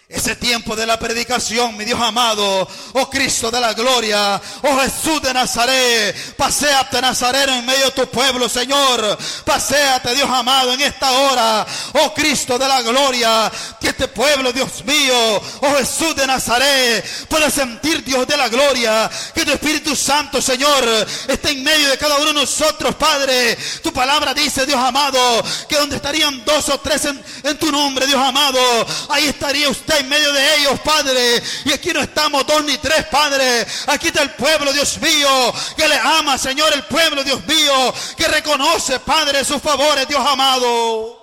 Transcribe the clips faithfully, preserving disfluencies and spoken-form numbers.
Ese tiempo de la predicación, mi Dios amado, oh Cristo de la gloria, oh Jesús de Nazaret, paséate, Nazareno, en medio de tu pueblo, Señor. Paséate, Dios amado, en esta hora, oh Cristo de la gloria, que este pueblo, Dios mío, oh Jesús de Nazaret, pueda sentir, Dios de la gloria, que tu Espíritu Santo, Señor, esté en medio de cada uno de nosotros, Padre. Tu palabra dice, Dios amado, que donde estarían dos o tres en, en tu nombre, Dios amado, ahí estaría usted en medio de ellos, Padre. Y aquí no estamos dos ni tres, Padre. Aquí está el pueblo, Dios mío, que le ama, Señor, el pueblo, Dios mío, que reconoce, Padre, sus favores, Dios amado.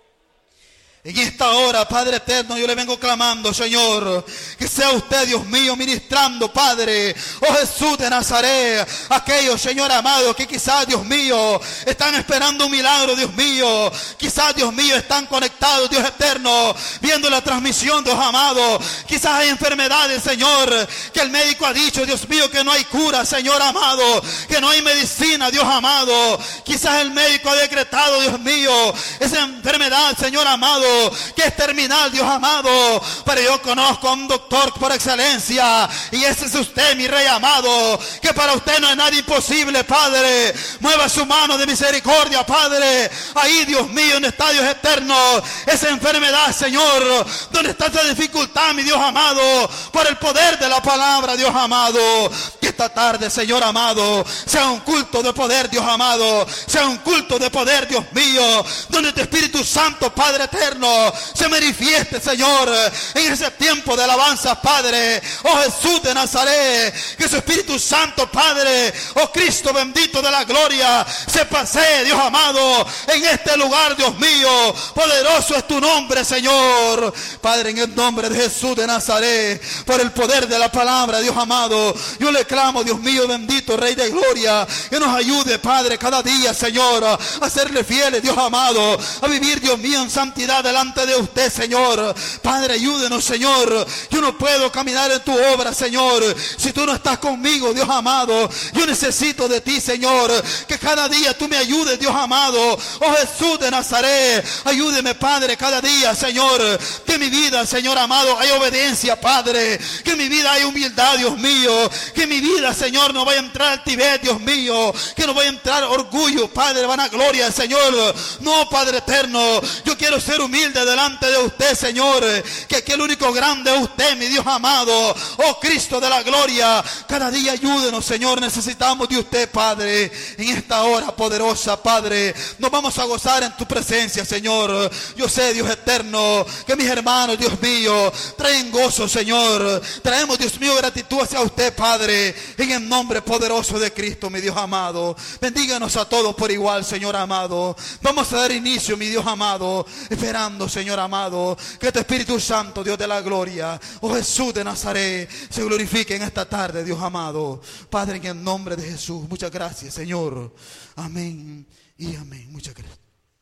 En esta hora, Padre eterno, yo le vengo clamando, Señor, que sea usted, Dios mío, ministrando, Padre, oh Jesús de Nazaret, aquellos, Señor amado, que quizás, Dios mío, están esperando un milagro, Dios mío, quizás, Dios mío, están conectados, Dios eterno, viendo la transmisión, Dios amado, quizás hay enfermedades, Señor, que el médico ha dicho, Dios mío, que no hay cura, Señor amado, que no hay medicina, Dios amado, quizás el médico ha decretado, Dios mío, esa enfermedad, Señor amado, que es terminal, Dios amado, pero yo conozco a un doctor por excelencia, y ese es usted, mi Rey amado, que para usted no es nada imposible, Padre. Mueva su mano de misericordia, Padre, ahí, Dios mío, en estadios eternos, esa enfermedad, Señor, donde está esa dificultad, mi Dios amado, por el poder de la palabra, Dios amado, que esta tarde, Señor amado, sea un culto de poder, Dios amado, sea un culto de poder, Dios mío, donde tu Espíritu Santo, Padre eterno, se manifieste, Señor, en ese tiempo de alabanza, Padre, oh Jesús de Nazaret, que su Espíritu Santo, Padre, oh Cristo bendito de la gloria, se pasee, Dios amado, en este lugar, Dios mío, poderoso es tu nombre, Señor, Padre, en el nombre de Jesús de Nazaret, por el poder de la palabra, Dios amado, yo le clamo, Dios mío, bendito Rey de gloria, que nos ayude, Padre, cada día, Señor, a serle fieles, Dios amado, a vivir, Dios mío, en santidad delante de usted, Señor. Padre, ayúdenos, Señor. Yo no puedo caminar en tu obra, Señor, si tú no estás conmigo, Dios amado. Yo necesito de ti, Señor, que cada día tú me ayudes, Dios amado. Oh Jesús de Nazaret, ayúdeme, Padre, cada día, Señor, que en mi vida, Señor amado, hay obediencia, Padre, que en mi vida hay humildad, Dios mío, que en mi vida, Señor, no vaya a entrar altivez, Dios mío, que no vaya a entrar orgullo, Padre, vanagloria, Señor. No, Padre eterno, yo quiero ser humilde delante de usted, Señor, que aquí el único grande es usted, mi Dios amado, oh Cristo de la gloria. Cada día ayúdenos, Señor, necesitamos de usted, Padre, en esta hora poderosa, Padre. Nos vamos a gozar en tu presencia, Señor. Yo sé, Dios eterno, que mis hermanos, Dios mío, traen gozo, Señor. Traemos, Dios mío, gratitud hacia usted, Padre, en el nombre poderoso de Cristo, mi Dios amado. Bendíganos a todos por igual, Señor amado. Vamos a dar inicio, mi Dios amado, esperando, Señor amado, que tu Espíritu Santo, Dios de la gloria, oh Jesús de Nazaret, se glorifique en esta tarde, Dios amado. Padre, en el nombre de Jesús, muchas gracias, Señor. Amén y amén. Muchas gracias.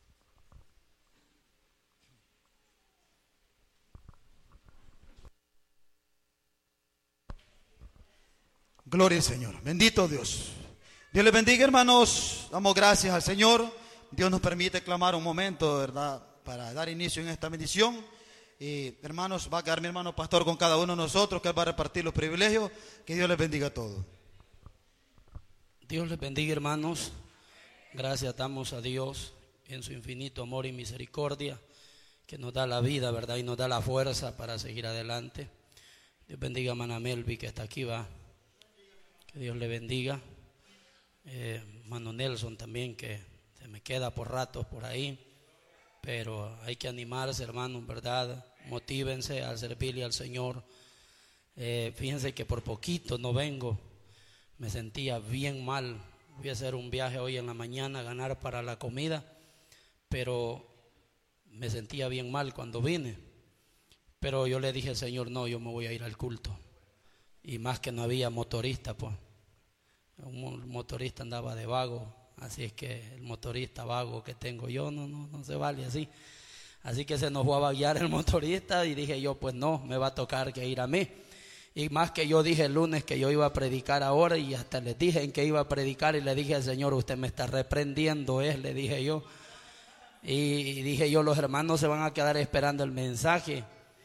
Gloria al Señor. Bendito Dios. Dios les bendiga, hermanos. Damos gracias al Señor. Dios nos permite clamar un momento, ¿verdad?, para dar inicio en esta bendición. Y hermanos, va a quedar mi hermano pastor con cada uno de nosotros, que él va a repartir los privilegios. Que Dios les bendiga a todos. Dios les bendiga, hermanos. Gracias damos a Dios en su infinito amor y misericordia, que nos da la vida, ¿verdad?, y nos da la fuerza para seguir adelante. Dios bendiga a Mana Melvi, que está aquí, va. Que Dios le bendiga. Eh, Mano Nelson también, que se me queda por ratos por ahí. Pero hay que animarse, hermanos, ¿verdad? Motívense al servirle al Señor. Eh, fíjense que por poquito no vengo. Me sentía bien mal. Voy a hacer un viaje hoy en la mañana a ganar para la comida. Pero me sentía bien mal cuando vine. Pero yo le dije al Señor, no, yo me voy a ir al culto. Y más que no había motorista, pues. Un motorista andaba de vago. Así es que el motorista vago que tengo yo no, no, no se vale así. Así que se nos fue a vaguear el motorista y dije yo, pues no, me va a tocar que ir a mí. Y más que yo dije el lunes que yo iba a predicar ahora, y hasta les dije en que iba a predicar, y le dije al Señor, usted me está reprendiendo, es, le dije yo. Y dije yo, los hermanos se van a quedar esperando el mensaje.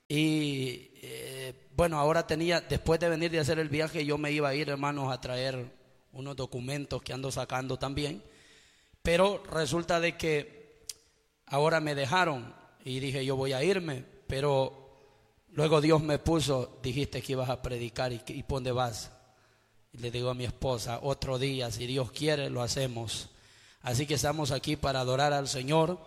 Y eh, bueno, ahora tenía, después de venir de hacer el viaje, yo me iba a ir, hermanos, a traer unos documentos que ando sacando también. Pero resulta de que ahora me dejaron y dije yo voy a irme, pero luego Dios me puso, dijiste que ibas a predicar y, y ¿por dónde vas? Y le digo a mi esposa, otro día, si Dios quiere, lo hacemos. Así que estamos aquí para adorar al Señor.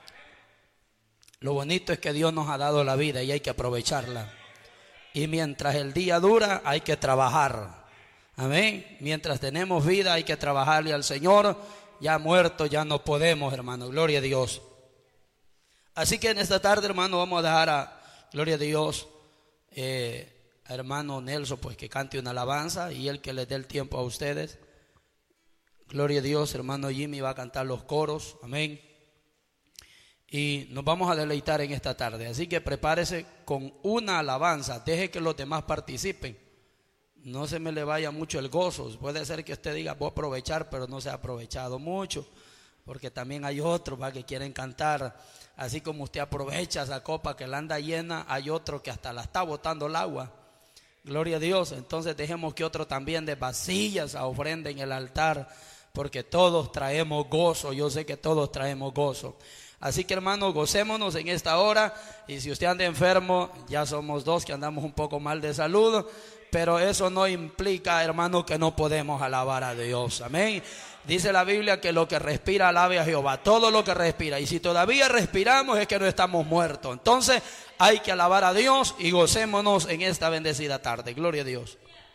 Lo bonito es que Dios nos ha dado la vida y hay que aprovecharla. Y mientras el día dura, hay que trabajar. Amén. Mientras tenemos vida, hay que trabajarle al Señor. Ya muerto, ya no podemos, hermano. Gloria a Dios. Así que en esta tarde, hermano, vamos a dejar a, gloria a Dios, eh, a hermano Nelson, pues que cante una alabanza y él que les dé el tiempo a ustedes. Gloria a Dios, hermano Jimmy va a cantar los coros. Amén. Y nos vamos a deleitar en esta tarde. Así que prepárese con una alabanza. Deje que los demás participen. No se me le vaya mucho el gozo. Puede ser que usted diga voy a aprovechar, pero no se ha aprovechado mucho. Porque también hay otros ¿va? que quieren cantar. Así como usted aprovecha esa copa que la anda llena, hay otro que hasta la está botando el agua. Gloria a Dios. Entonces dejemos que otro también de vasillas a ofrenda en el altar. Porque todos traemos gozo. Yo sé que todos traemos gozo. Así que hermanos, gocémonos en esta hora. Y si usted anda enfermo, ya somos dos que andamos un poco mal de salud. Pero eso no implica, hermano, que no podemos alabar a Dios. Amén. Dice la Biblia que lo que respira alabe a Jehová. Todo lo que respira. Y si todavía respiramos es que no estamos muertos. Entonces hay que alabar a Dios y gocémonos en esta bendecida tarde. Gloria a Dios.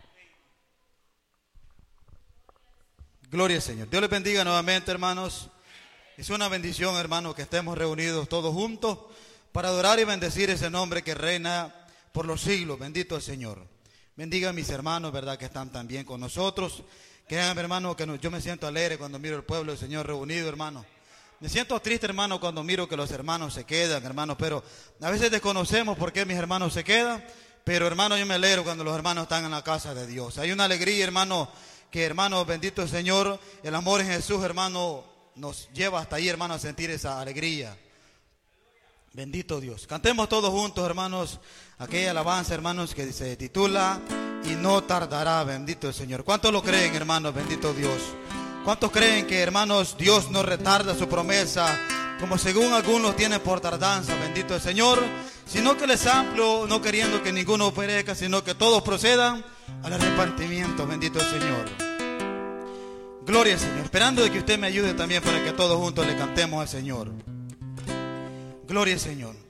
Gloria al Señor. Dios les bendiga nuevamente, hermanos. Es una bendición, hermanos, que estemos reunidos todos juntos para adorar y bendecir ese nombre que reina por los siglos. Bendito el Señor. Bendiga a mis hermanos, verdad, que están también con nosotros. Créanme, hermano, que no, yo me siento alegre cuando miro el pueblo del Señor reunido, hermano. Me siento triste, hermano, cuando miro que los hermanos se quedan, hermano, pero a veces desconocemos por qué mis hermanos se quedan. Pero, hermano, yo me alegro cuando los hermanos están en la casa de Dios. Hay una alegría, hermano, que, hermano, bendito el Señor, el amor en Jesús, hermano, nos lleva hasta ahí, hermano, a sentir esa alegría. Bendito Dios. Cantemos todos juntos, hermanos, aquella alabanza, hermanos, que se titula Y no tardará. Bendito el Señor. ¿Cuántos lo creen, hermanos? Bendito Dios. ¿Cuántos creen que, hermanos, Dios no retarda su promesa, como según algunos tienen por tardanza? Bendito el Señor. Sino que les amplio, no queriendo que ninguno perezca, sino que todos procedan al arrepentimiento. Bendito el Señor. Gloria al Señor. Esperando de que usted me ayude también para que todos juntos le cantemos al Señor. Gloria al Señor.